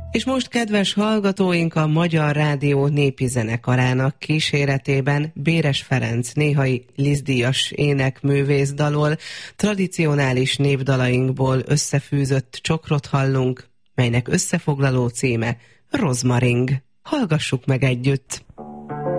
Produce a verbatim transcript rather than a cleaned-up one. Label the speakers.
Speaker 1: És most, kedves hallgatóink, a Magyar Rádió népi zenekarának kíséretében Béres Ferenc néhai Liszt-díjas énekművész dalol, tradicionális névdalainkból összefűzött csokrot hallunk, melynek összefoglaló címe Rozmaring. Hallgassuk meg együtt!